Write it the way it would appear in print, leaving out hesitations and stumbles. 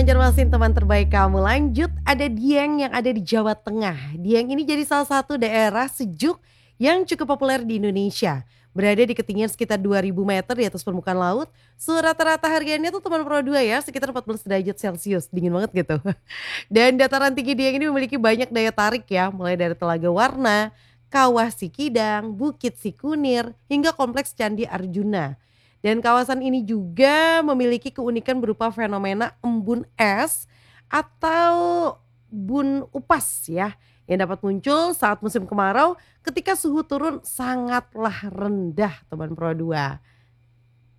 Banjarmasin teman terbaik kamu. Lanjut ada Dieng yang ada di Jawa Tengah. Dieng ini jadi salah satu daerah sejuk yang cukup populer di Indonesia. Berada di ketinggian sekitar 2000 meter di atas permukaan laut. Suhu rata-rata hariannya tuh teman Pro 2 ya, sekitar 14 derajat Celcius. Dingin banget gitu. Dan dataran tinggi Dieng ini memiliki banyak daya tarik ya, mulai dari Telaga Warna, Kawah Sikidang, Bukit Sikunir, hingga Kompleks Candi Arjuna. Dan kawasan ini juga memiliki keunikan berupa fenomena embun es atau bun upas ya, yang dapat muncul saat musim kemarau ketika suhu turun sangatlah rendah teman Pro 2.